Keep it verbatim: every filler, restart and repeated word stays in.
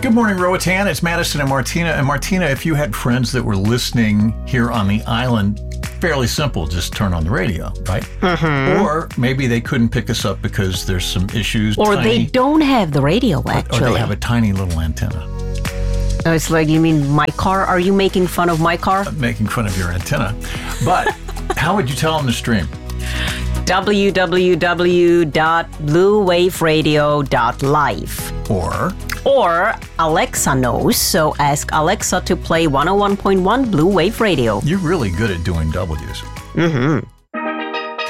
Good morning, Roatan. It's Madison and Martina. And Martina, if you had friends that were listening here on the island, fairly simple, just turn on the radio, right? Mm-hmm. Or maybe they couldn't pick us up because there's some issues. Or tiny, they don't have the radio, actually. Or they have a tiny little antenna. Oh, it's like, you mean my car? Are you making fun of my car? I'm making fun of your antenna. But how would you tell them to stream? w w w dot blue wave radio dot live. Or? Or Alexa knows, so ask Alexa to play one oh one point one Blue Wave Radio. You're really good at doing W's. Mm-hmm.